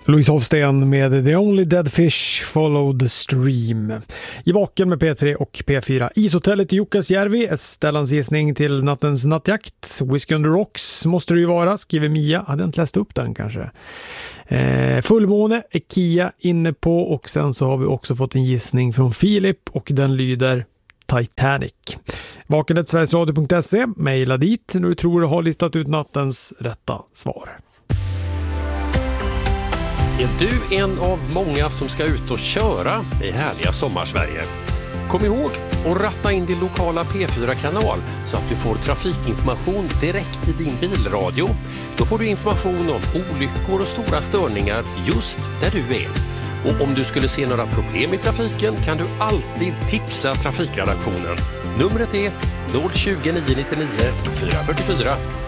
Louise Hofsten med The Only Dead Fish Follow the Stream. I Vaken med P3 och P4. Ishotellet i Jukkasjärvi är Stellans gissning till nattens nattjakt. Whiskey on the Rocks måste det ju vara, skriver Mia. Hade inte läst upp den kanske. Fullmåne är Kia inne på, och sen så har vi också fått en gissning från Filip och den lyder Titanic. Vaken@sverigesradio.se, mejla dit när du tror du har listat ut nattens rätta svar. Är du en av många som ska ut och köra i härliga Sommarsverige? Kom ihåg att ratta in din lokala P4-kanal så att du får trafikinformation direkt i din bilradio. Då får du information om olyckor och stora störningar just där du är. Och om du skulle se några problem i trafiken kan du alltid tipsa trafikredaktionen. Numret är 020 999 444.